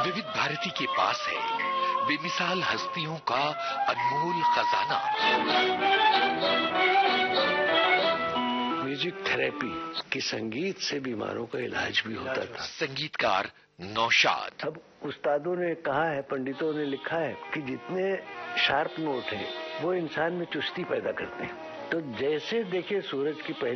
विविध भारती के पास है बेमिसाल हस्तियों का अनमोल खजाना। म्यूजिक थेरेपी की संगीत से बीमारों का इलाज भी होता था। संगीतकार नौशाद। अब उस्तादों ने कहा है, पंडितों ने लिखा है कि जितने शार्प नोट हैं वो इंसान में चुस्ती पैदा करते हैं। तो जैसे देखिए सूरज की पहली